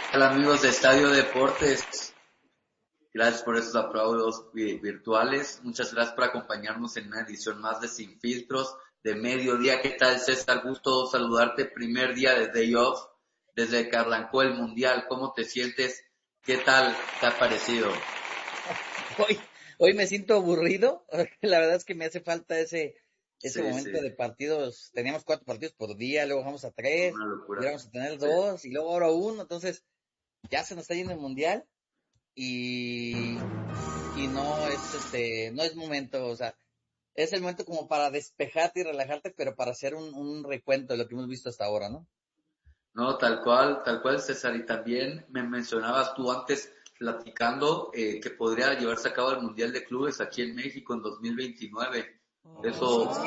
Hola amigos de Estadio Deportes, gracias por esos aplausos virtuales, muchas gracias por acompañarnos en una edición más de Sin Filtros de mediodía. ¿Qué tal, César? Gusto saludarte, primer día de Day Off, desde que arrancó el Mundial. ¿Cómo te sientes? ¿Qué tal te ha parecido? Hoy me siento aburrido. La verdad es que me hace falta ese Sí, momento sí, de partidos. Teníamos 4 partidos por día, luego bajamos a 3, una y locura. ahora vamos a tener Sí. 2, y luego ahora uno. Entonces, ya se nos está yendo el mundial y no es momento, o sea, es el momento como para despejarte y relajarte, pero para hacer un recuento de lo que hemos visto hasta ahora, ¿no? No, tal cual, César. Y también me mencionabas tú antes, platicando, que podría llevarse a cabo el Mundial de Clubes aquí en México en 2029. Sí, Eso,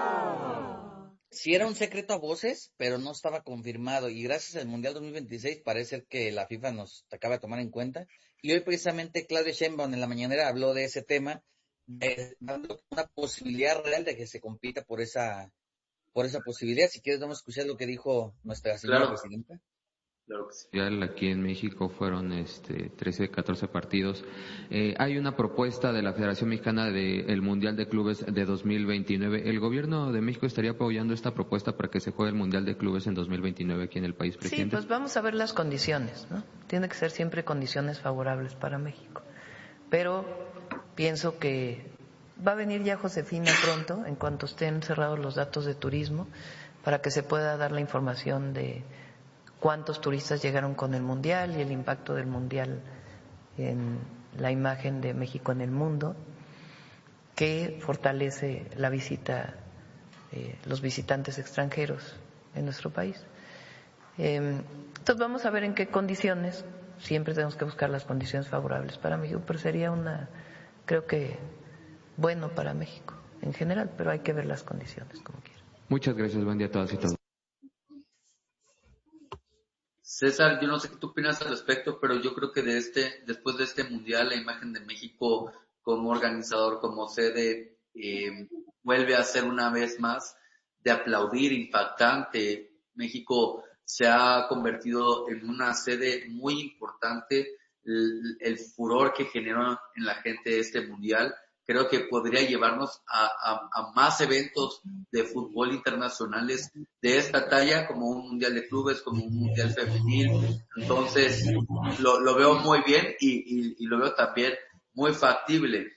sí era un secreto a voces, pero no estaba confirmado. Y gracias al Mundial 2026 parece ser que la FIFA nos acaba de tomar en cuenta. Y hoy precisamente Claudia Sheinbaum en la mañanera habló de ese tema, dando una posibilidad real de que se compita por esa posibilidad. Si quieres, vamos a escuchar lo que dijo nuestra señora claro, presidenta. claro que sí. Aquí en México fueron 13, 14 partidos. Hay una propuesta de la Federación Mexicana del Mundial de Clubes de 2029. ¿El gobierno de México estaría apoyando esta propuesta para que se juegue el Mundial de Clubes en 2029 aquí en el país, Sí, presidente? pues vamos a ver las condiciones, ¿no? Tiene que ser siempre condiciones favorables para México. Pero pienso que va a venir ya Josefina pronto, en cuanto estén cerrados los datos de turismo, para que se pueda dar la información de cuántos turistas llegaron con el Mundial y el impacto del Mundial en la imagen de México en el mundo, que fortalece la visita, los visitantes extranjeros en nuestro país. Entonces vamos a ver en qué condiciones. Siempre tenemos que buscar las condiciones favorables para México, pero sería creo que bueno para México en general, pero hay que ver las condiciones como quiera. Muchas gracias, buen día a todas y todos. César, yo no sé qué tú opinas al respecto, pero yo creo que después de este mundial, la imagen de México como organizador, como sede, vuelve a ser una vez más de aplaudir, impactante. México se ha convertido en una sede muy importante. El furor que generó en la gente este mundial, creo que podría llevarnos a más eventos de fútbol internacionales de esta talla, como un mundial de clubes, como un mundial femenil. Entonces, lo veo muy bien y lo veo también muy factible.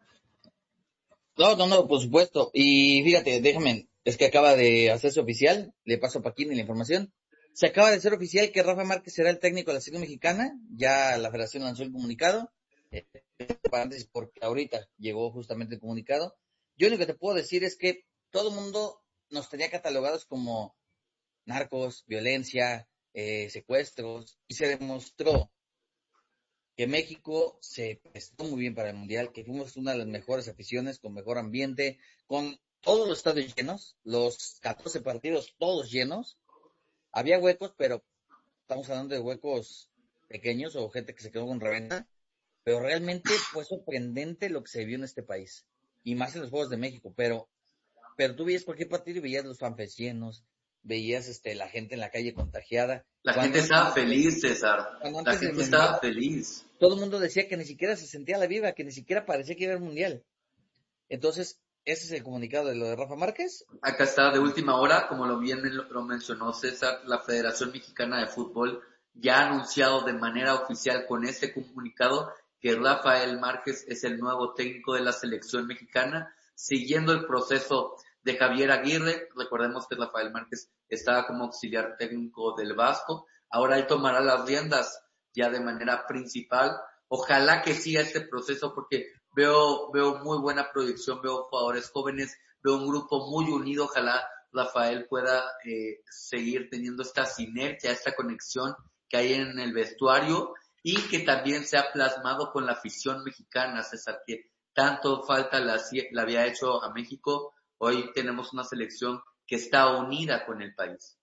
No, por supuesto. Y fíjate, déjame, es que acaba de hacerse oficial, le paso a Paquín la información. Se acaba de hacer oficial que Rafa Márquez será el técnico de la selección mexicana, ya la federación lanzó el comunicado, paréntesis porque ahorita llegó justamente el comunicado. Yo lo que te puedo decir es que todo el mundo nos tenía catalogados como narcos, violencia, secuestros, y se demostró que México se prestó muy bien para el Mundial, que fuimos una de las mejores aficiones, con mejor ambiente, con todos los estadios llenos, los 14 partidos todos llenos. Había huecos, pero estamos hablando de huecos pequeños o gente que se quedó con reventa, pero realmente fue sorprendente lo que se vio en este país, y más en los Juegos de México, pero tú veías cualquier partido y veías los fanfests llenos, veías la gente en la calle contagiada, La gente estaba feliz, César. cuando La antes del gente Mundial estaba feliz. todo el mundo decía que ni siquiera se sentía la viva, que ni siquiera parecía que iba al Mundial. Entonces, ese es el comunicado de lo de Rafa Márquez. Acá está de última hora, como lo bien lo mencionó César, la Federación Mexicana de Fútbol ya ha anunciado de manera oficial con este comunicado que Rafael Márquez es el nuevo técnico de la selección mexicana, siguiendo el proceso de Javier Aguirre. Recordemos que Rafael Márquez estaba como auxiliar técnico del Vasco, ahora él tomará las riendas ya de manera principal. Ojalá que siga este proceso porque veo muy buena proyección, veo jugadores jóvenes, veo un grupo muy unido. Ojalá Rafael pueda seguir teniendo esta sinergia, esta conexión que hay en el vestuario y que también se ha plasmado con la afición mexicana, César, que tanto falta la había hecho a México. Hoy tenemos una selección que está unida con el país.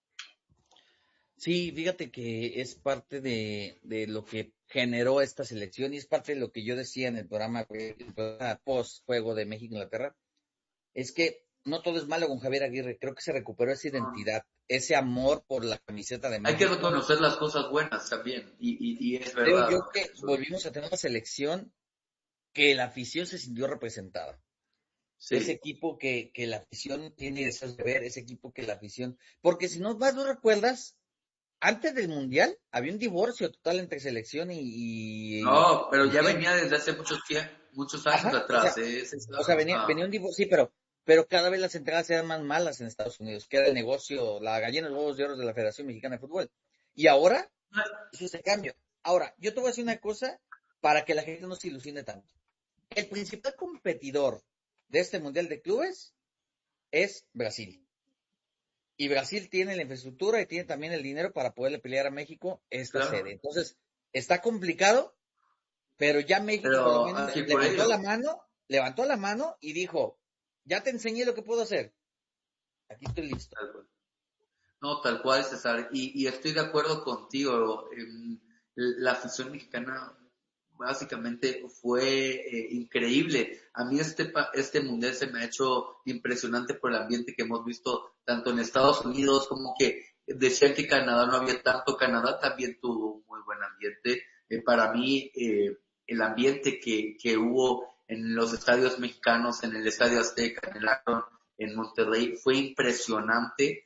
Sí, fíjate que es parte de lo que generó esta selección y es parte de lo que yo decía en el programa post-juego de México-Inglaterra, es que no todo es malo con Javier Aguirre. Creo que se recuperó esa identidad, ese amor por la camiseta de Hay que México. reconocer las cosas buenas también, y es Creo verdad. yo que volvimos a tener una selección que la afición se sintió representada. Sí. Ese equipo que la afición tiene deseos de ver, ese equipo que la afición... Porque si no más no recuerdas, antes del Mundial había un divorcio total entre selección No, pero ya afición. venía desde hace muchos años Ajá, atrás. venía un divorcio, sí, pero cada vez las entradas eran más malas en Estados Unidos, que era el negocio, la gallina de los huevos de oro de la Federación Mexicana de Fútbol. Y ahora, eso es el cambio. Ahora, yo te voy a decir una cosa para que la gente no se ilusione tanto. El principal competidor de este Mundial de Clubes es Brasil. Y Brasil tiene la infraestructura y tiene también el dinero para poderle pelear a México esta Claro. sede. Entonces, está complicado, pero ya México por lo menos levantó la mano y dijo, ya te enseñé lo que puedo hacer. Aquí estoy listo. No, tal cual, César. Y estoy de acuerdo contigo. La afición mexicana básicamente fue increíble. A mí este mundial se me ha hecho impresionante por el ambiente que hemos visto tanto en Estados Unidos como que decían que Canadá no había tanto. Canadá también tuvo un muy buen ambiente. Para mí, el ambiente que hubo en los estadios mexicanos, en el Estadio Azteca, en el Akron, en Monterrey, fue impresionante.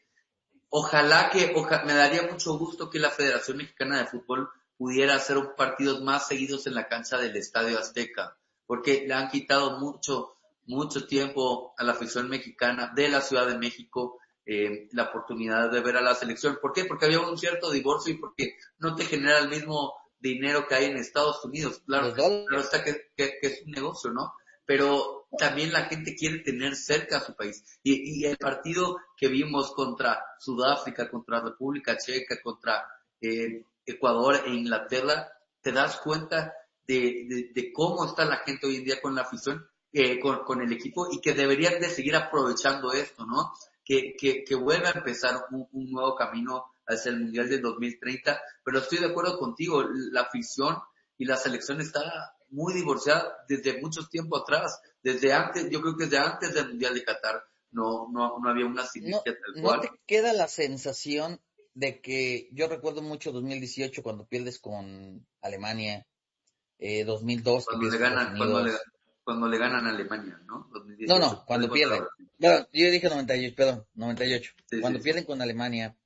Me daría mucho gusto que la Federación Mexicana de Fútbol pudiera hacer partidos más seguidos en la cancha del Estadio Azteca, porque le han quitado mucho tiempo a la afición mexicana de la Ciudad de México la oportunidad de ver a la selección. ¿Por qué? Porque había un cierto divorcio y porque no te genera el mismo dinero que hay en Estados Unidos. Claro está que es un negocio, ¿no? Pero también la gente quiere tener cerca a su país. Y el partido que vimos contra Sudáfrica, contra República Checa, contra Ecuador e Inglaterra, te das cuenta de cómo está la gente hoy en día con la afición, con el equipo, y que deberían de seguir aprovechando esto, ¿no? Que vuelva a empezar un nuevo camino hacia el Mundial del 2030, pero estoy de acuerdo contigo, la afición y la selección está muy divorciada desde mucho tiempo atrás, desde antes, yo creo que desde antes del Mundial de Qatar no había una sinergia tal cual. ¿No te queda la sensación de que yo recuerdo mucho 2018 cuando pierdes con Alemania, 2002 cuando le ganan, cuando le ganan a Alemania, ¿no? 2018, no, cuando pierden. No, yo dije 98, perdón, 98. Sí, cuando pierden con Alemania.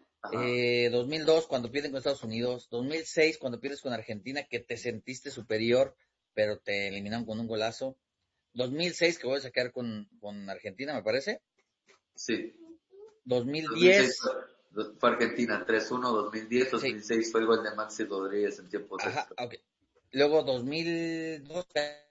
2002 cuando pierden con Estados Unidos, 2006 cuando pierdes con Argentina, que te sentiste superior, pero te eliminaron con un golazo. 2006 que vuelves a quedar con Argentina, me parece. Sí. 2010 fue Argentina 3-1, 2010, 2006 sí. Fue el gol de Maxi Rodríguez en tiempo extra. Okay. Luego 2002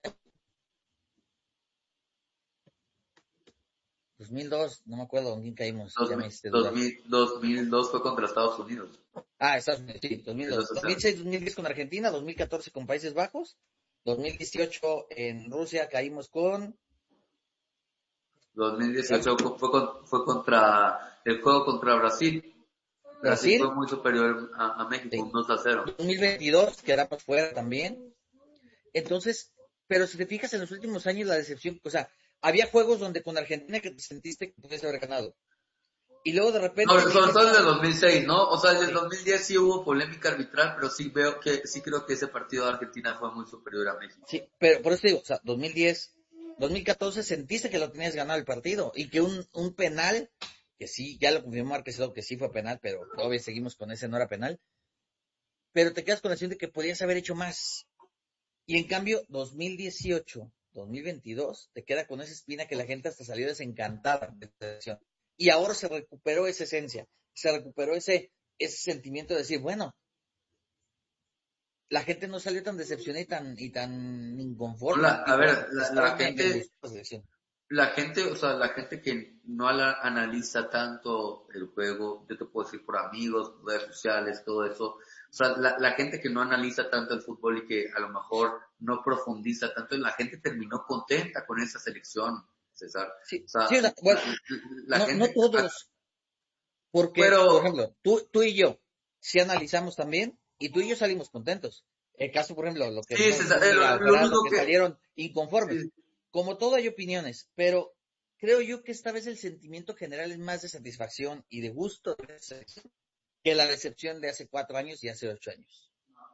no me acuerdo con quién caímos. 2002 fue contra Estados Unidos. Estados Unidos, sí, 2002. 2006, 2010 con Argentina, 2014 con Países Bajos, 2018 en Rusia caímos con... 2018 fue contra el juego contra Brasil. Brasil fue muy superior a México, un 2-0. 2022 quedamos fuera también. Entonces, pero si te fijas en los últimos años la decepción, o sea, había juegos donde con Argentina que te sentiste que podías haber ganado. Y luego de repente... No, sobre todo en el 2006, ¿no? O sea, en el 2010 sí hubo polémica arbitral, pero sí creo que ese partido de Argentina fue muy superior a México. Sí, pero por eso te digo, o sea, 2010, 2014 sentiste que lo tenías ganado el partido y que un penal, que sí, ya lo confirmó Marquesado que sí fue penal, pero todavía seguimos con ese, no era penal. Pero te quedas con la sensación de que podías haber hecho más. Y en cambio, 2018, 2022, te queda con esa espina que la gente hasta salió desencantada de la selección. Y ahora se recuperó esa esencia, se recuperó ese sentimiento de decir, bueno, la gente no salió tan decepcionada y tan inconforme. La gente que no analiza tanto el juego, yo te puedo decir por amigos, redes sociales, todo eso, o sea, la gente que no analiza tanto el fútbol y que a lo mejor no profundiza tanto, la gente terminó contenta con esa selección, César. Sí, o sea, bueno, no todos, porque, por ejemplo, tú y yo, si analizamos también, y tú y yo salimos contentos. El caso, por ejemplo, lo que salieron inconformes. Sí. Como todo hay opiniones, pero creo yo que esta vez el sentimiento general es más de satisfacción y de gusto de esa selección que la decepción de hace 4 años y hace 8 años.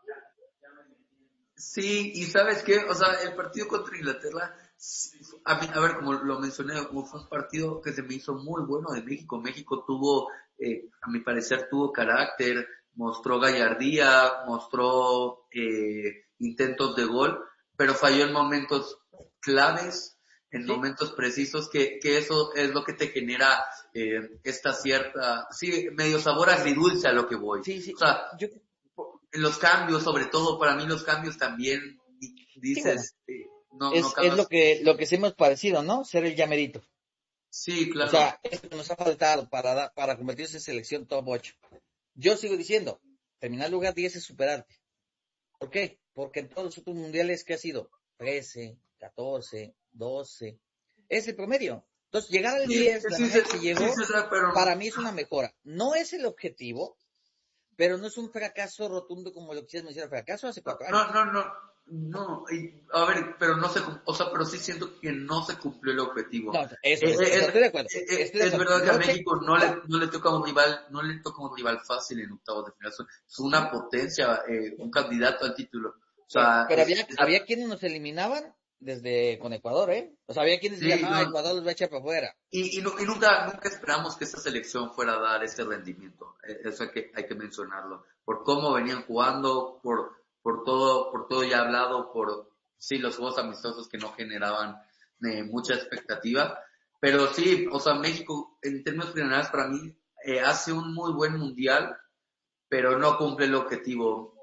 Sí, y ¿sabes qué? O sea, el partido contra Inglaterra, a ver, como lo mencioné, como fue un partido que se me hizo muy bueno de México. México tuvo, a mi parecer, tuvo carácter, mostró gallardía, mostró intentos de gol, pero falló en momentos claves, en Sí, momentos precisos, que eso es lo que te genera esta cierta, sí, medio sabor agridulce a lo que voy. sí, O sí. sea, Yo, en los cambios, sobre todo, para mí los cambios también, sí, bueno, dices, no es cambias. lo que sí hemos parecido, ¿no? Ser el llamerito. Sí, O claro. sea, esto que nos ha faltado para convertirse en selección top 8. Yo sigo diciendo, terminar lugar 10 es superarte. ¿Por qué? Porque en todos los otros mundiales que ha sido 13, 14, 12, es el promedio. Entonces, llegar al Sí, 10, la sí, manera que se sí, llegó, César, pero para mí es una mejora. No es el objetivo, pero no es un fracaso rotundo como lo quisieras mencionar. Fracaso hace 4 no, años. no, no, no, a ver, pero no se, o sea, pero sí siento que no se cumplió el objetivo. No, eso es, o sea, estoy de acuerdo. Estoy de Es acuerdo. verdad que a No se México cumplió. no le toca un rival, no le toca un rival fácil en octavos de final. Es una Sí, potencia, un candidato al título. O sea, pero había quienes nos eliminaban desde con Ecuador, ¿eh? O sea, había quienes decían, sí, no, no, Ecuador los va a echar para afuera. y nunca esperamos que esta selección fuera a dar ese rendimiento. Eso hay que mencionarlo. Por cómo venían jugando, por todo ya hablado, por sí los juegos amistosos que no generaban mucha expectativa. Pero sí, o sea, México en términos generales para mí hace un muy buen mundial, pero no cumple el objetivo.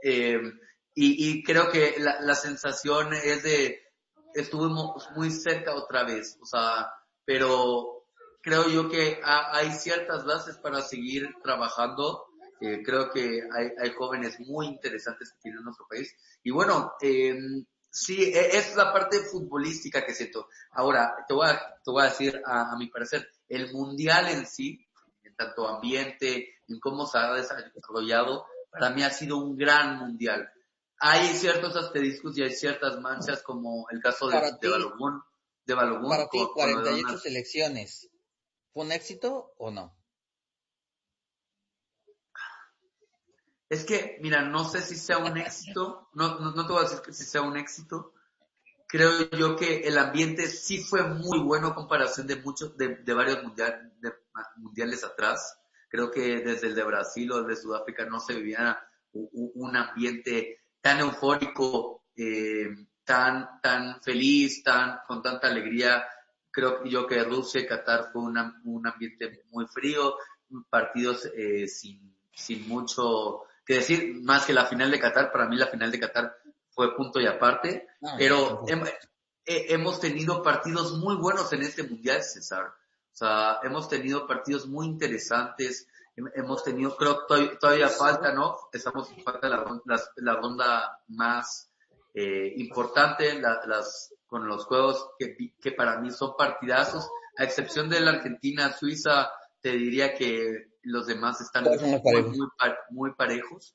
Y creo que la sensación es de estuvimos muy cerca otra vez, o sea, pero creo yo que hay ciertas bases para seguir trabajando. Creo que hay jóvenes muy interesantes que tiene nuestro país. Y bueno, sí, es la parte futbolística que siento. Ahora, te voy a decir, a mi parecer, el mundial en sí, en tanto ambiente, en cómo se ha desarrollado, para mí ha sido un gran mundial. Hay ciertos asteriscos y hay ciertas manchas como el caso Para de ti, Balogun para ti, con lo de 48 Donald. selecciones, ¿fue un éxito o no? Es que, mira, no sé si sea un éxito, no te voy a decir que si sea un éxito. Creo yo que el ambiente sí fue muy bueno a comparación de muchos, de varios mundiales atrás. Creo que desde el de Brasil o el de Sudáfrica no se vivía un ambiente tan eufórico, tan feliz, con tanta alegría. Creo yo que Rusia y Qatar fue un ambiente muy frío, partidos sin mucho que decir, más que la final de Qatar. Para mí la final de Qatar fue punto y aparte, No, ya, pero hemos tenido partidos muy buenos en este mundial, César. O sea, hemos tenido partidos muy interesantes. Hemos tenido, creo, todavía falta, ¿no? Falta la ronda más importante, con los juegos que para mí son partidazos. A excepción de la Argentina, Suiza, te diría que los demás están todos son los parejos. muy parejos.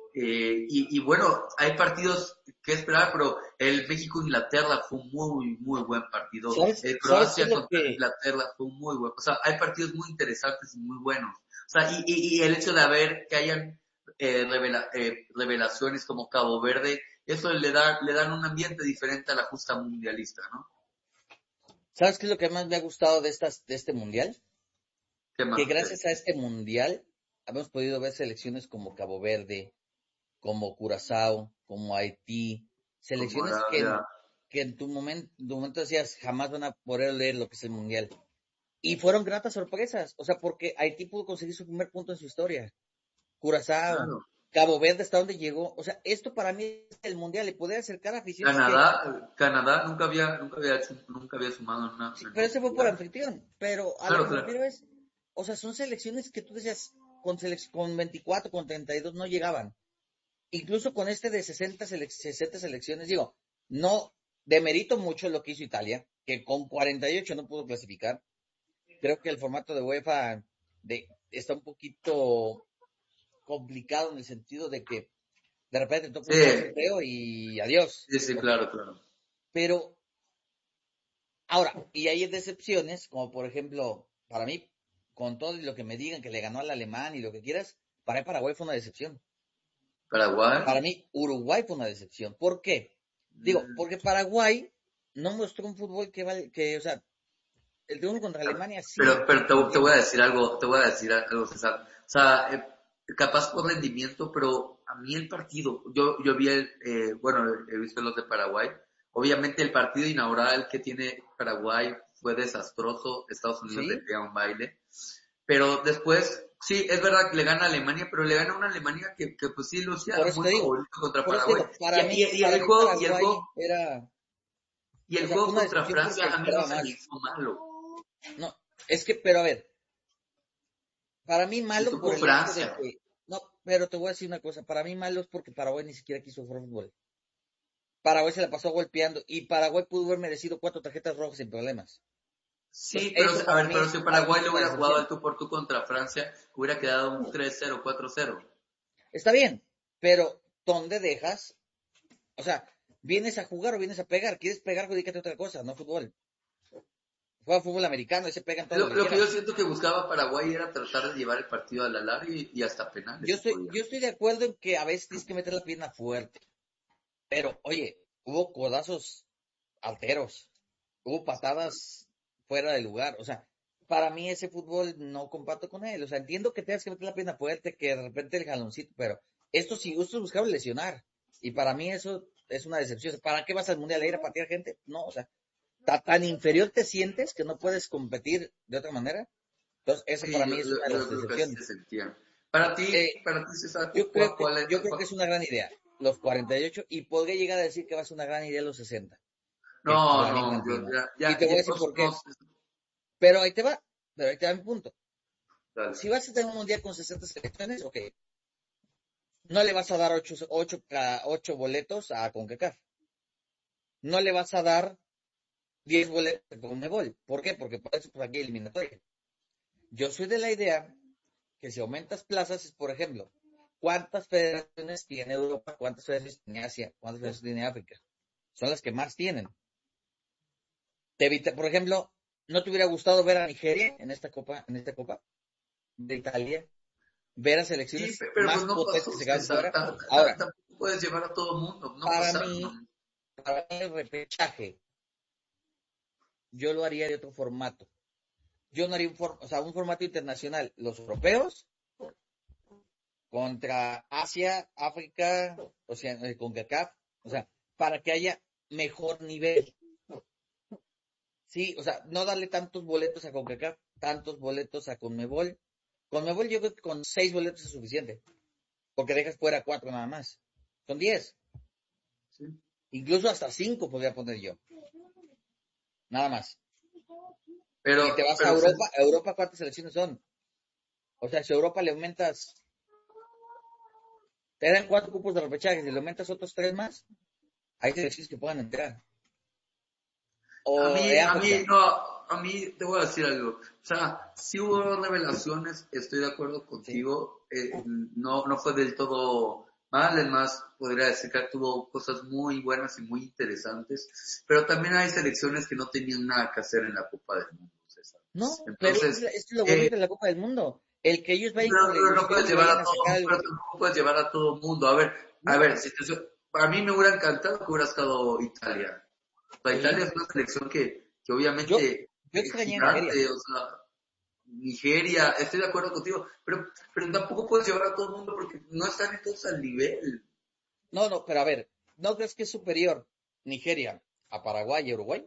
Y bueno, hay partidos que esperar, pero el México-Inglaterra fue un muy buen partido. El ¿Sabes qué es Croacia lo contra que, Inglaterra fue un muy buen. O sea, hay partidos muy interesantes y muy buenos. O sea, y el hecho de que hayan revelaciones como Cabo Verde, eso le dan un ambiente diferente a la justa mundialista, ¿no? sabes qué es lo que más me ha gustado de este mundial? ¿Qué Que más? gracias a este mundial hemos podido ver selecciones como Cabo Verde, como Curazao, como Haití, Como selecciones Arabia. que en tu momento decías jamás van a poder leer lo que es el mundial. Y fueron gratas sorpresas, o sea, porque Haití pudo conseguir su primer punto en su historia. Curazao, Claro. Cabo Verde hasta donde llegó, o sea, esto para mí es el mundial, le puede acercar a aficiones que, Canadá nunca había sumado sí, en pero un ese fue por mundial. anfitrión, pero a lo Claro, que me claro. refiero es, o sea, son selecciones que tú decías, con 24, con 32 no llegaban. Incluso con este de 60 selecciones, digo, no demerito mucho lo que hizo Italia, que con 48 no pudo clasificar. Creo que el formato de UEFA está un poquito complicado en el sentido de que de repente te toca Sí, un sorteo y adiós. sí, ¿Ok? claro, claro. Pero Ahora, y hay decepciones, como por ejemplo, para mí, con todo lo que me digan que le ganó al alemán y lo que quieras, para mí Paraguay fue una decepción. Paraguay. Para mí Uruguay fue una decepción. ¿Por qué? Digo, porque Paraguay no mostró un fútbol o sea, el triunfo contra Alemania sí. Pero te voy a decir algo, César. O sea, capaz por rendimiento, pero a mí el partido, yo vi he visto los de Paraguay. Obviamente el partido inaugural que tiene Paraguay fue desastroso. Estados Unidos le ¿Sí? pega un baile. Pero después, sí, es verdad que le gana a Alemania, pero le gana a una Alemania que pues sí lucía Por eso muy te digo, favorito contra por eso te Paraguay. digo, para mí, Y para el mí juego, Paraguay era, y o el sea, fue juego una contra decepción porque Francia a mí no esperaba se me más. hizo malo. No, es que, pero a ver, para mí Me malo por tocó el hecho de Francia. que, no, pero te voy a decir una cosa, para mí malo es porque Paraguay ni siquiera quiso jugar fútbol. Paraguay se la pasó golpeando y Paraguay pudo haber merecido 4 tarjetas rojas sin problemas. Entonces, Sí, pero eso a para ver, mí, pero si para mí Paraguay es le una hubiera jugado decepción. el tú por tú contra Francia, hubiera quedado un 3-0, 4-0. Está bien, pero ¿dónde dejas? O sea, ¿vienes a jugar o vienes a pegar? ¿Quieres pegar? Dedícate a otra cosa, no fútbol. Juega fútbol americano y se pegan todo lo que Lo que yo quieras. siento que buscaba Paraguay era tratar de llevar el partido a la larga y hasta penales se podía. Yo estoy de acuerdo en que a veces tienes que meter la pierna fuerte. Pero, oye, hubo codazos alteros, hubo patadas fuera de lugar. O sea, para mí ese fútbol no comparto con él. O sea, entiendo que tengas que meter la pierna fuerte, que de repente el jaloncito, pero esto buscaba lesionar. Y para mí eso es una decepción. ¿Para qué vas al mundial a ir a patear gente? No, o sea, tan inferior te sientes que no puedes competir de otra manera. Entonces, eso Sí, para mí es una de yo las creo que así se decepciones. sentía. Eh, Para ti César, ¿cuál es? yo creo que es una gran idea, los 48, y podría llegar a decir que va a ser una gran idea los 60, que No, para mí es no, gran tema. Y ya, te voy a decir por no, qué. Pero ahí te va mi punto. dale. Si vas a tener un mundial con 60 selecciones, ok, no le vas a dar 8 boletos a CONCACAF. No le vas a dar 10 boletos a CONMEBOL. ¿Por qué? Porque por eso por aquí eliminatoria. Yo soy de la idea que si aumentas plazas es, por ejemplo, ¿cuántas federaciones tiene Europa? ¿Cuántas federaciones tiene Asia? ¿Cuántas federaciones tiene África? Son las que más tienen. Por ejemplo, ¿no te hubiera gustado ver a Nigeria en esta copa de Italia? Ver a Sí, selecciones pero más pues no potentes pasó, que se quedan César. fuera. Ahora, Tampoco puedes llevar a todo el mundo, no para pasaron. mí, para mí el repechaje, yo lo haría de otro formato. Yo no haría un formato internacional. Los europeos contra Asia, África, o sea, con CACAF, o sea, para que haya mejor nivel. Sí, o sea, no darle tantos boletos a CONCACAF, tantos boletos a CONMEBOL. CONMEBOL yo creo que con 6 boletos es suficiente, porque dejas fuera 4 nada más. Son 10. Sí. Incluso hasta 5 podría poner yo. Nada más. Y te Pero, vas a pero Europa. ¿Europa cuántas selecciones son? O sea, si a Europa le aumentas, te dan 4 cupos de repechaje, si le aumentas otros 3 más, hay selecciones que puedan entrar. O de África. a mí te voy a decir algo. O sea, sí hubo revelaciones, estoy de acuerdo ¿Sí? contigo. No fue del todo mal, es más, podría decir que tuvo cosas muy buenas y muy interesantes. Pero también hay selecciones que no tenían nada que hacer en la Copa del Mundo, César. No, pero Entonces, es lo bonito de la Copa del Mundo. El que ellos vayan con la pero no ilusión puedes y llevar vayan a a todo, sacar algo. pero tampoco puedes llevar a todo el mundo. A ver, No, a mí me hubiera encantado que hubiera estado Italia. O sea, Italia sí. es una selección que Yo, obviamente yo es extrañé a Nigeria. gigante, o sea, Nigeria, estoy de acuerdo contigo, pero tampoco puedes llevar a todo el mundo porque no están todos al nivel. No, no, pero a ver, ¿no crees que es superior Nigeria a Paraguay y Uruguay?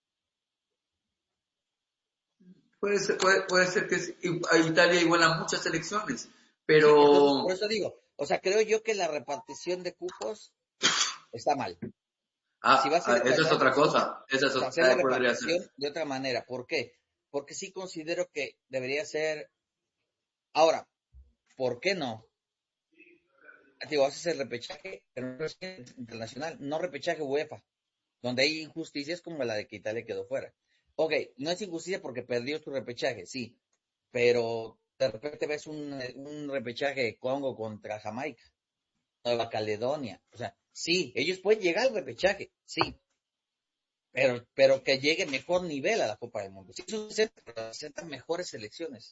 Puede ser que a Italia igual a muchas selecciones, Sí, entonces por pero eso digo, o sea, creo yo que la repartición de cupos está mal. Si va a ser esa es igualdad, otra cosa, o sea, hacer la podría ser. repartición de otra manera. ¿Por qué? Porque sí considero que debería ser. Ahora, ¿por qué no? Digo, haces el repechaje, pero no es internacional, no repechaje UEFA, donde hay injusticias como la de que Italia quedó fuera. Ok, no es injusticia porque perdió su repechaje, sí, pero de repente ves un repechaje de Congo contra Jamaica, Nueva Caledonia, o sea, sí, ellos pueden llegar al repechaje, sí, pero que llegue mejor nivel a la Copa del Mundo. Si eso se presentan mejores selecciones.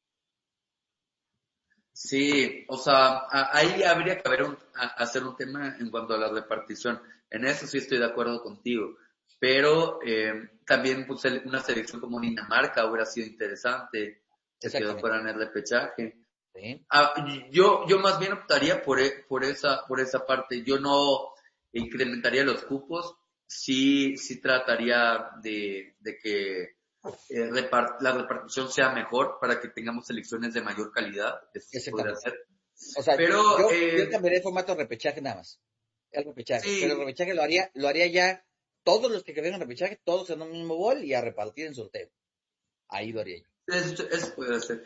Sí, o sea, ahí habría que hacer un tema en cuanto a la repartición. En eso sí estoy de acuerdo contigo. Pero también pues, una selección como Dinamarca hubiera sido interesante. Se quedó fuera en el repechaje. Sí. Yo más bien optaría por esa parte. Yo no incrementaría los cupos. Sí trataría de que la repartición sea mejor para que tengamos selecciones de mayor calidad. Eso podría ser. O sea, pero, yo cambiaría el formato de repechaje nada más. El repechaje. Sí. Pero el repechaje lo haría ya todos los que queden en repechaje, todos en un mismo bol y a repartir en sorteo. Ahí lo haría yo. Eso puede ser.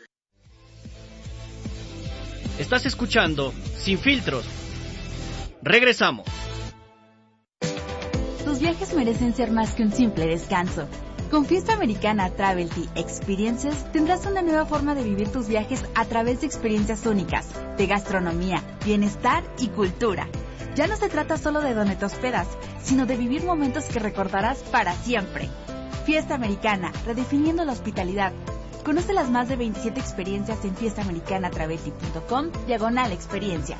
Estás escuchando Sin Filtros. Regresamos. Tus viajes merecen ser más que un simple descanso. Con Fiesta Americana Travelty Experiences tendrás una nueva forma de vivir tus viajes a través de experiencias únicas, de gastronomía, bienestar y cultura. Ya no se trata solo de dónde te hospedas, sino de vivir momentos que recordarás para siempre. Fiesta Americana, redefiniendo la hospitalidad. Conoce las más de 27 experiencias en fiestaamericanatravelty.com/experiencias.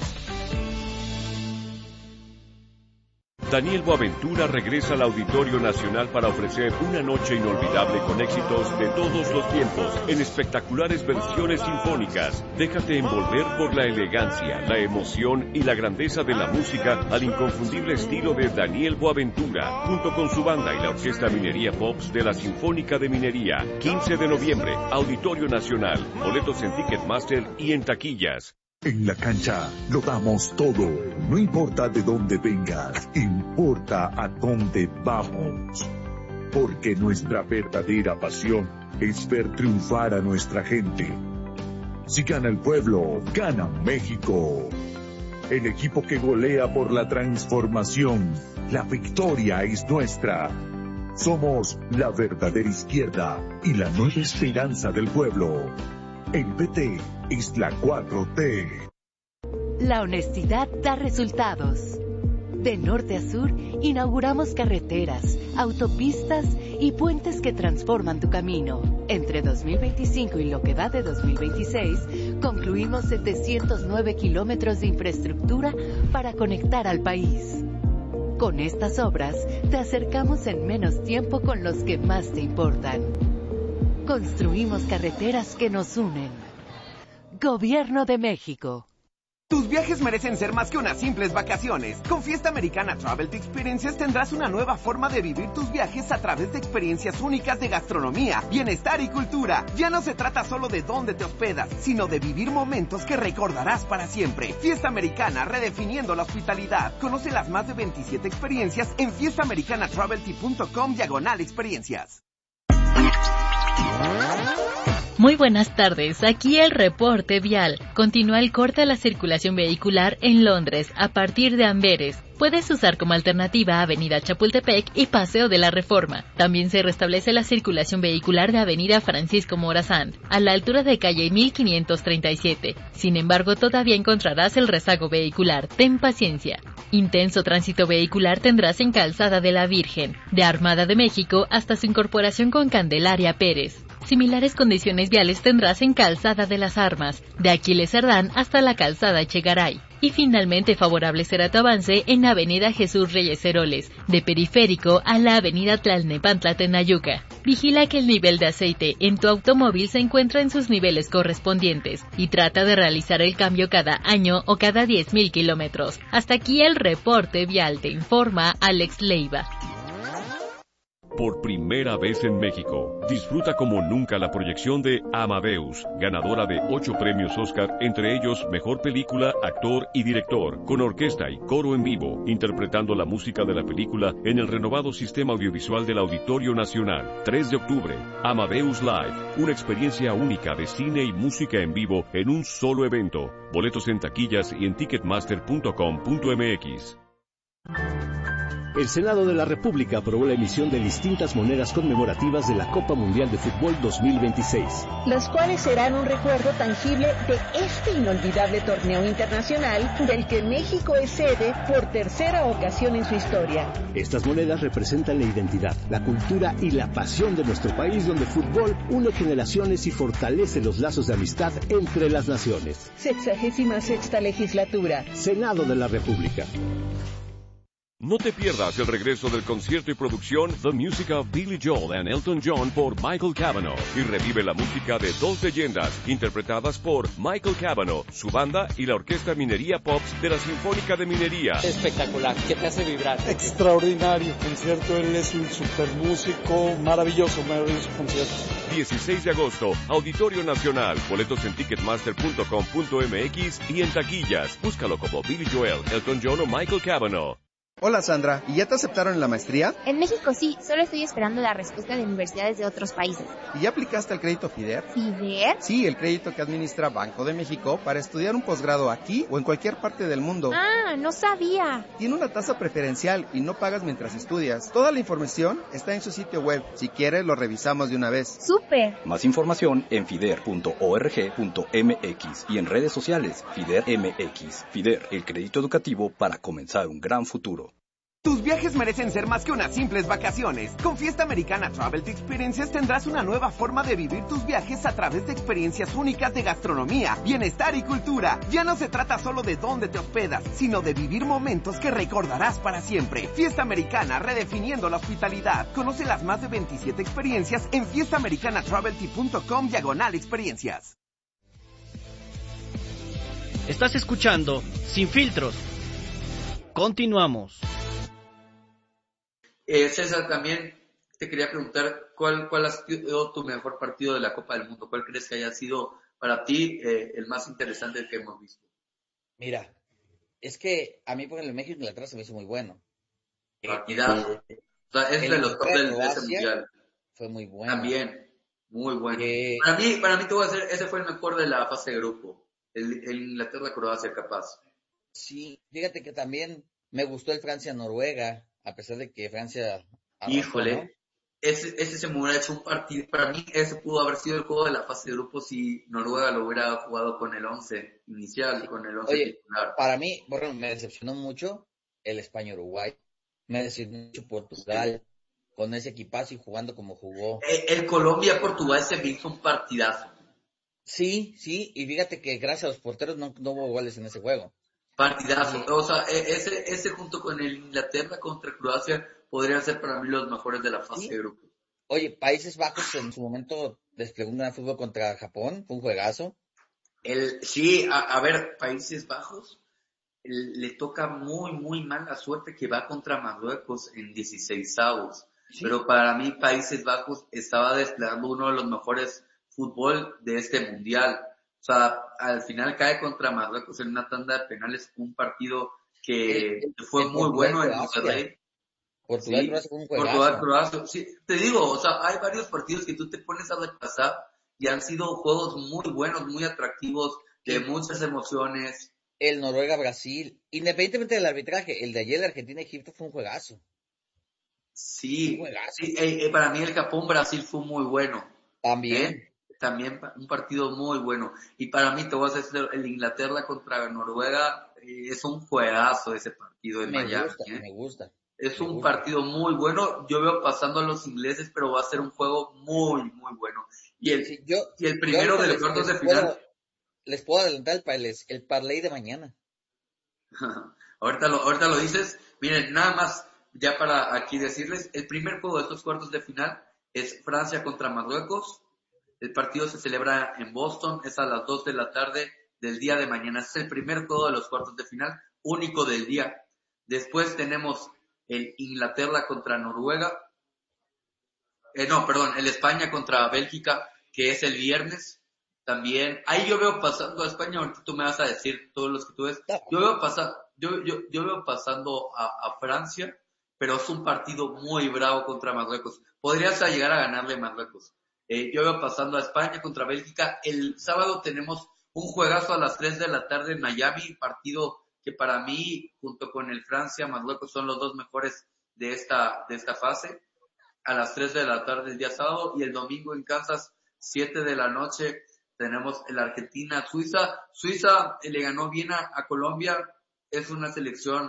Daniel Boaventura regresa al Auditorio Nacional para ofrecer una noche inolvidable con éxitos de todos los tiempos en espectaculares versiones sinfónicas. Déjate envolver por la elegancia, la emoción y la grandeza de la música al inconfundible estilo de Daniel Boaventura, junto con su banda y la Orquesta Minería Pops de la Sinfónica de Minería. 15 de noviembre, Auditorio Nacional. Boletos en Ticketmaster y en taquillas. En la cancha lo damos todo, no importa de dónde vengas, importa a dónde vamos. Porque nuestra verdadera pasión es ver triunfar a nuestra gente. Si gana el pueblo, gana México. El equipo que golea por la transformación, la victoria es nuestra. Somos la verdadera izquierda y la nueva esperanza del pueblo. El PT es la 4T. La honestidad da resultados. De norte a sur, inauguramos carreteras, autopistas y puentes que transforman tu camino. Entre 2025 y lo que va de 2026, concluimos 709 kilómetros de infraestructura para conectar al país. Con estas obras, te acercamos en menos tiempo con los que más te importan. Construimos carreteras que nos unen. Gobierno de México. Tus viajes merecen ser más que unas simples vacaciones. Con Fiesta Americana Travelty Experiences tendrás una nueva forma de vivir tus viajes a través de experiencias únicas de gastronomía, bienestar y cultura. Ya no se trata solo de dónde te hospedas, sino de vivir momentos que recordarás para siempre. Fiesta Americana, redefiniendo la hospitalidad. Conoce las más de 27 experiencias en fiestaamericanatravelsty.com/experiencias. Muy buenas tardes, aquí el reporte vial. Continúa el corte a la circulación vehicular en Londres a partir de Amberes. Puedes usar como alternativa Avenida Chapultepec y Paseo de la Reforma. También se restablece la circulación vehicular de Avenida Francisco Morazán, a la altura de calle 1537. Sin embargo, todavía encontrarás el rezago vehicular. Ten paciencia. Intenso tránsito vehicular tendrás en Calzada de la Virgen, de Armada de México hasta su incorporación con Candelaria Pérez. Similares condiciones viales tendrás en Calzada de las Armas, de Aquiles Cerdán hasta la Calzada Echegaray. Y finalmente favorable será tu avance en Avenida Jesús Reyes Heroles, de Periférico a la Avenida Tlalnepantla Tenayuca. Vigila que el nivel de aceite en tu automóvil se encuentra en sus niveles correspondientes y trata de realizar el cambio cada año o cada 10,000 kilómetros. Hasta aquí el reporte vial, te informa Alex Leiva. Por primera vez en México, disfruta como nunca la proyección de Amadeus, ganadora de 8 premios Oscar, entre ellos Mejor Película, Actor y Director, con orquesta y coro en vivo, interpretando la música de la película en el renovado sistema audiovisual del Auditorio Nacional. 3 de octubre, Amadeus Live, una experiencia única de cine y música en vivo en un solo evento. Boletos en taquillas y en ticketmaster.com.mx. El Senado de la República aprobó la emisión de distintas monedas conmemorativas de la Copa Mundial de Fútbol 2026. Las cuales serán un recuerdo tangible de este inolvidable torneo internacional del que México es sede por tercera ocasión en su historia. Estas monedas representan la identidad, la cultura y la pasión de nuestro país, donde el fútbol une generaciones y fortalece los lazos de amistad entre las naciones. 66ª Legislatura. Senado de la República. No te pierdas el regreso del concierto y producción The Music of Billy Joel and Elton John por Michael Cavanaugh y revive la música de dos leyendas interpretadas por Michael Cavanaugh, su banda y la Orquesta Minería Pops de la Sinfónica de Minería. Espectacular, ¿qué te hace vibrar? Extraordinario concierto, él es un super músico, maravilloso concierto. 16 de agosto, Auditorio Nacional, boletos en ticketmaster.com.mx y en taquillas. Búscalo como Billy Joel, Elton John o Michael Cavanaugh. Hola Sandra, ¿y ya te aceptaron en la maestría? En México sí, solo estoy esperando la respuesta de universidades de otros países. ¿Y ya aplicaste al crédito FIDER? ¿FIDER? Sí, el crédito que administra Banco de México para estudiar un posgrado aquí o en cualquier parte del mundo. Ah, no sabía. Tiene una tasa preferencial y no pagas mientras estudias. Toda la información está en su sitio web. Si quieres, lo revisamos de una vez. ¡Súper! Más información en fider.org.mx y en redes sociales FIDER MX. FIDER, el crédito educativo para comenzar un gran futuro. Tus viajes merecen ser más que unas simples vacaciones. Con Fiesta Americana Travel Experiences tendrás una nueva forma de vivir tus viajes a través de experiencias únicas de gastronomía, bienestar y cultura. Ya no se trata solo de dónde te hospedas, sino de vivir momentos que recordarás para siempre. Fiesta Americana, redefiniendo la hospitalidad. Conoce las más de 27 experiencias en fiestaamericanatravelt.com/experiencias. Estás escuchando Sin Filtros. Continuamos. César, también te quería preguntar ¿cuál ha sido tu mejor partido de la Copa del Mundo? ¿Cuál crees que haya sido para ti el más interesante que hemos visto? Mira, es que a mí, por ejemplo, México y Inglaterra se me hizo muy bueno. Partidazo. O sea, es de los top de ese mundial. Fue muy bueno. También, muy bueno. Para mí te voy a decir, ese fue el mejor de la fase de grupo. El Inglaterra-Croacia capaz. Sí, fíjate que también me gustó el Francia-Noruega, a pesar de que Francia... Híjole, ¿no? ese se me hubiera hecho un partido. Para mí ese pudo haber sido el juego de la fase de grupo si Noruega lo hubiera jugado con el 11 inicial, sí, con el 11 titular. Para mí, bueno, me decepcionó mucho el España-Uruguay, me decepcionó mucho Portugal, con ese equipazo y jugando como jugó. El Colombia-Portugal se me hizo un partidazo. Sí, y fíjate que gracias a los porteros no hubo goles en ese juego. Partidazo, o sea, ese junto con el Inglaterra contra Croacia podrían ser para mí los mejores de la fase de grupo. Oye, Países Bajos en su momento desplegó un gran fútbol contra Japón, fue un juegazo. Sí, a ver, Países Bajos le toca muy mala suerte que va contra Marruecos en 16avos, sí. Pero para mí Países Bajos estaba desplegando uno de los mejores fútbol de este mundial. O sea, al final cae contra Marruecos en una tanda de penales, un partido que fue muy bueno en Monterrey. Portugal-Croacia fue un juegazo. Portugal-Croacia, sí, te digo, o sea, hay varios partidos que tú te pones a repasar y han sido juegos muy buenos, muy atractivos, de muchas emociones. El Noruega-Brasil, independientemente del arbitraje, el de ayer de Argentina-Egipto fue un juegazo. Sí, para mí el Japón-Brasil fue muy bueno. También un partido muy bueno. Y para mí, te voy a decir, el Inglaterra contra Noruega es un juegazo ese partido en Miami. Me gusta. Es un partido muy bueno. Yo veo pasando a los ingleses, pero va a ser un juego muy bueno. Y el primero de los cuartos de final. Les puedo adelantar el parlay de mañana. ahorita lo dices. Miren, nada más, ya para aquí decirles, el primer juego de estos cuartos de final es Francia contra Marruecos. El partido se celebra en Boston, es a las 2 de la tarde del día de mañana. Es el primer juego de los cuartos de final, único del día. Después tenemos el Inglaterra contra Noruega. El España contra Bélgica, que es el viernes. También, ahí yo veo pasando a España, ahorita tú me vas a decir todos los que tú ves. Yo veo pasando a Francia, pero es un partido muy bravo contra Marruecos. Podrías llegar a ganarle Marruecos. Yo veo pasando a España contra Bélgica. El sábado tenemos un juegazo a las 3 de la tarde en Miami, partido que para mí, junto con el Francia-Marruecos, son los dos mejores de esta fase a las 3 de la tarde el día sábado, y el domingo en Kansas 7 de la noche tenemos el Argentina-Suiza. Suiza le ganó bien a Colombia, es una selección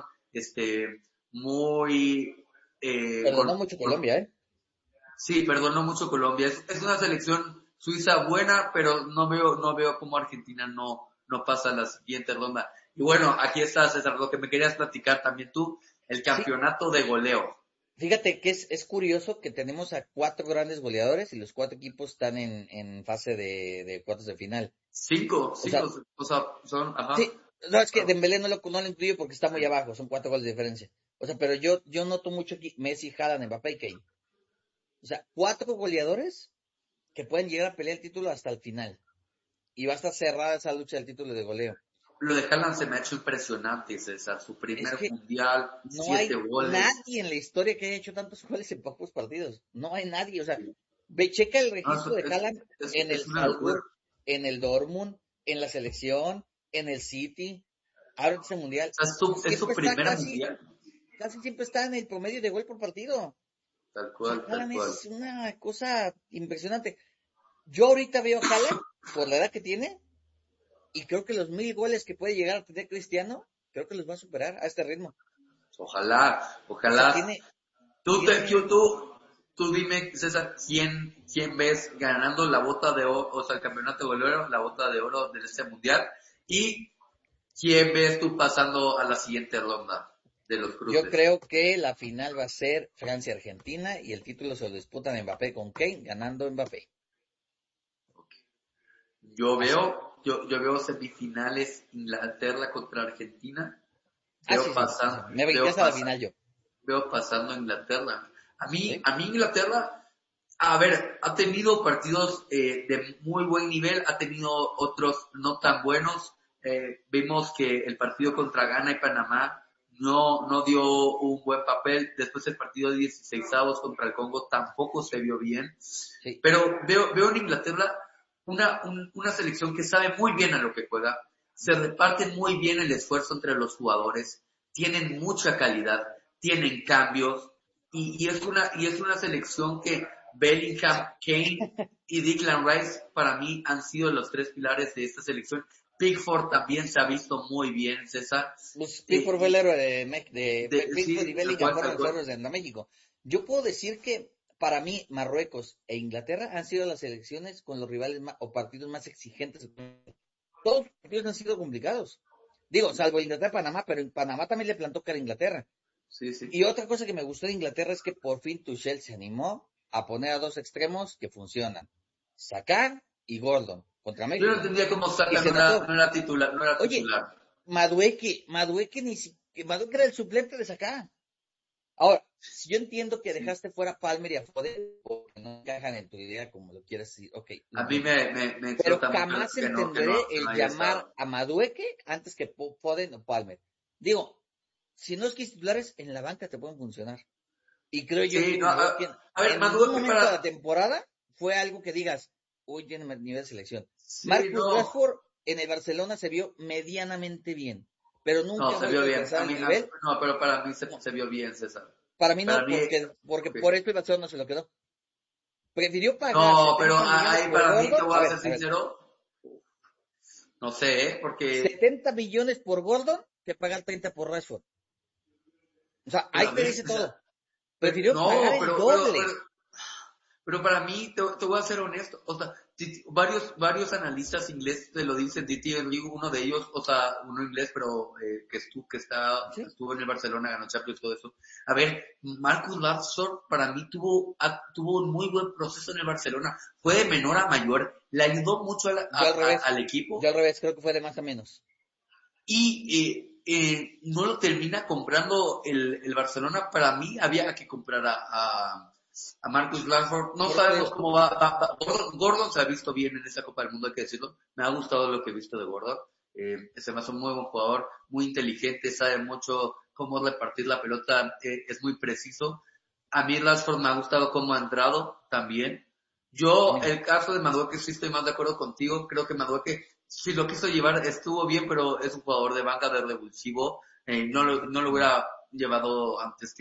muy perdonó mucho Colombia, Sí, perdonó mucho Colombia. Es una selección Suiza buena, pero no veo cómo Argentina no pasa a la siguiente ronda. Y bueno, aquí está, César, lo que me querías platicar también tú, el campeonato de goleo. Fíjate que es curioso que tenemos a 4 grandes goleadores y los 4 equipos están en fase de cuartos de final. 5, son, ajá. Sí, no, es que Dembélé no lo incluyo porque está muy abajo, son 4 goles de diferencia. O sea, pero yo noto mucho aquí Messi, Haaland, Mbappé y Kane. O sea, 4 goleadores que pueden llegar a pelear el título hasta el final. Y va a estar cerrada esa lucha del título de goleo. Lo de Haaland se me ha hecho impresionante, César. Su primer mundial, no 7 goles. No hay nadie en la historia que haya hecho tantos goles en pocos partidos. No hay nadie. O sea, checa el registro de Haaland en el Salzburg, en el Dortmund, en la selección, en el City. Ahora este mundial. Es su primer mundial. Casi siempre está en el promedio de gol por partido. Tal cual. Es una cosa impresionante. Yo ahorita veo a Haaland, por la edad que tiene, y creo que los 1000 goles que puede llegar a tener Cristiano, creo que los va a superar a este ritmo. Ojalá. O sea, Tú dime, César, ¿quién ves ganando la bota de oro, o sea, el campeonato de goleo, la bota de oro de este mundial? ¿Y quién ves tú pasando a la siguiente ronda de los cruces? Yo creo que la final va a ser Francia-Argentina y el título se lo disputan Mbappé con Kane, ganando Mbappé. Yo veo semifinales Inglaterra contra Argentina. Me interesa la final yo. Veo pasando a Inglaterra. A mí Inglaterra, a ver, ha tenido partidos de muy buen nivel, ha tenido otros no tan buenos. Vimos que el partido contra Ghana y Panamá no dio un buen papel. Después el partido de 16avos contra el Congo tampoco se vio bien. Sí. Pero veo en Inglaterra una selección que sabe muy bien a lo que juega, se reparte muy bien el esfuerzo entre los jugadores, tienen mucha calidad, tienen cambios, y es una selección que Bellingham, Kane y Declan Rice para mí han sido los 3 pilares de esta selección. Pickford también se ha visto muy bien, César. Pickford fue el héroe de Pickford y Bellingham fueron los héroes de México. Yo puedo decir que para mí, Marruecos e Inglaterra han sido las selecciones con los rivales o partidos más exigentes. Todos los partidos han sido complicados. Digo, salvo Inglaterra-Panamá, pero en Panamá también le plantó cara a Inglaterra. Sí. Y otra cosa que me gustó de Inglaterra es que por fin Tuchel se animó a poner a 2 extremos que funcionan. Saka y Gordon contra México. Yo no entendía cómo Saka no era titular. Oye, Madueke era el suplente de Saka. Ahora, si yo entiendo que dejaste fuera Palmer y a Foden porque no encajan en tu idea como lo quieres decir, okay. A mí me pero jamás entenderé el llamar a Madueke antes que Foden o Palmer. Digo, si no es que es titulares, en la banca te pueden funcionar. Y creo yo que en algún momento de la temporada fue algo que digas, uy, tiene nivel de selección. Sí, Marcus Rashford en el Barcelona se vio medianamente bien. Pero nunca se vio bien. Pero para mí se vio bien, César. Para mí no, porque por eso el Barcelona no se lo quedó. Prefirió pagar. No, pero ahí para mí, te voy a ser sincero. No sé, porque 70 millones por Gordon que pagar 30 por Rashford. O sea, ahí te dice todo. Prefirió pagar el doble. Pero para mí, te voy a ser honesto, o sea, varios analistas ingleses te lo dicen, uno de ellos, o sea, uno inglés, pero que estuvo en el Barcelona, ganó Champions, todo eso. A ver, Marcus Rashford para mí tuvo un muy buen proceso en el Barcelona, fue de menor a mayor, le ayudó mucho al equipo. Yo al revés, creo que fue de más a menos. Y no lo termina comprando el Barcelona. Para mí había que comprar a Marcus Rashford. No sabemos cómo va. Gordon se ha visto bien en esa Copa del Mundo, hay que decirlo. Me ha gustado lo que he visto de Gordon. Se me hace un muy buen jugador, muy inteligente, sabe mucho cómo repartir la pelota, es muy preciso. A mí Rashford me ha gustado cómo ha entrado también. Yo, el caso de Madueke, sí estoy más de acuerdo contigo. Creo que Madueke, si lo quiso llevar, estuvo bien, pero es un jugador de banca, de revulsivo. No lo hubiera llevado antes que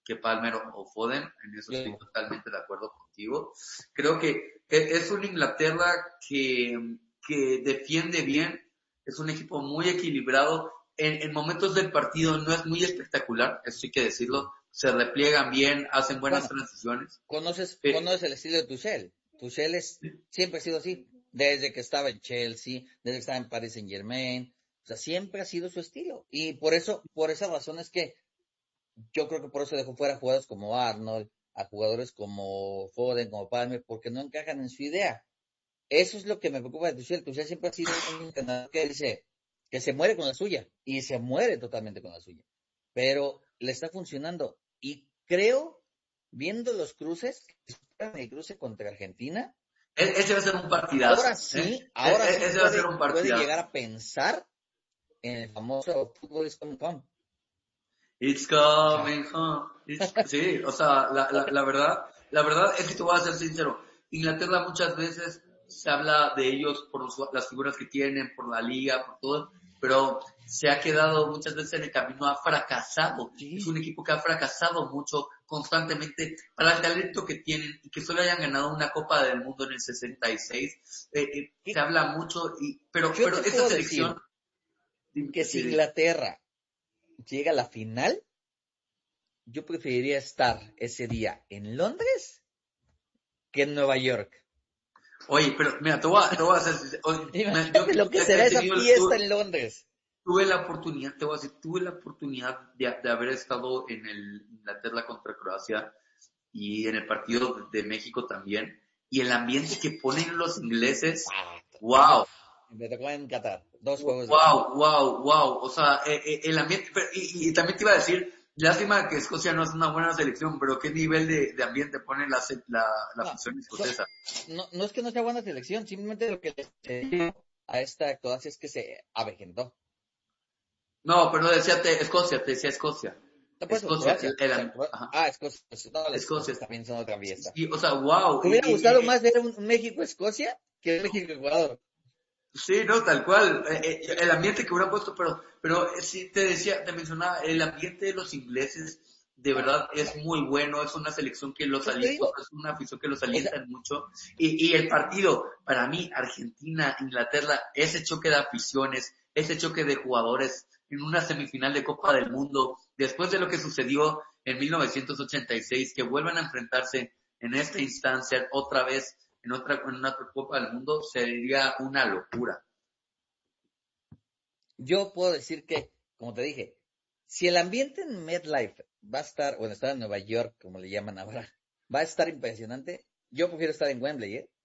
que Palmer o Foden, en eso estoy totalmente de acuerdo contigo. Creo que es una Inglaterra que defiende bien, es un equipo muy equilibrado, en momentos del partido no es muy espectacular, eso hay que decirlo, se repliegan bien, hacen buenas transiciones. ¿Conoces el estilo de Tuchel? Tuchel siempre ha sido así, desde que estaba en Chelsea, desde que estaba en Paris Saint-Germain, o sea, siempre ha sido su estilo, y por esa razón es que yo creo que por eso dejó fuera a jugadores como Arnold, a jugadores como Foden, como Palmer, porque no encajan en su idea. Eso es lo que me preocupa de Tuchel. Tuchel siempre ha sido un entrenador que dice que se muere con la suya, y se muere totalmente con la suya, pero le está funcionando, y creo, viendo los cruces, el cruce contra Argentina, ese va a ser un partidazo. Ahora sí ese va a ser un partidazo. Puede llegar a pensar en el famoso fútbol is coming home. It's coming home. Sí, o sea, la verdad es que te voy a ser sincero. Inglaterra muchas veces se habla de ellos por las figuras que tienen, por la liga, por todo, pero se ha quedado muchas veces en el camino, ha fracasado. Sí. Es un equipo que ha fracasado mucho constantemente para el talento que tienen y que solo hayan ganado una Copa del Mundo en el 66. Se habla mucho, pero esta selección... Que si Inglaterra llega a la final, yo preferiría estar ese día en Londres que en Nueva York. Oye, pero mira, te voy a hacer... Imagínate lo que será esa fiesta en Londres. Tuve la oportunidad de haber estado en el Inglaterra contra Croacia y en el partido de México también, y el ambiente que ponen los ingleses, wow. Me tocó en Qatar, 2 juegos. Wow. O sea, el ambiente, y también te iba a decir, lástima que Escocia no es una buena selección, pero qué nivel de ambiente pone la afición escocesa. No es que no sea buena selección, simplemente lo que le dio a esta Croacia es que se avejentó. No, pero te decía Escocia. Escocia. Escocia también son otra fiesta. Sí, o sea, wow. ¿Te hubiera gustado más ver un México-Escocia que un México-Ecuador? Sí, no, tal cual. El ambiente que hubiera puesto, pero sí te mencionaba, el ambiente de los ingleses de verdad es muy bueno, es una selección que los alienta, es una afición que los alienta mucho. Y el partido, para mí, Argentina, Inglaterra, ese choque de aficiones, ese choque de jugadores en una semifinal de Copa del Mundo, después de lo que sucedió en 1986, que vuelvan a enfrentarse en esta instancia otra vez, en una Copa del Mundo, sería una locura. Yo puedo decir que, como te dije, si el ambiente en MetLife va a estar, bueno, está en Nueva York, como le llaman ahora, va a estar impresionante, yo prefiero estar en Wembley,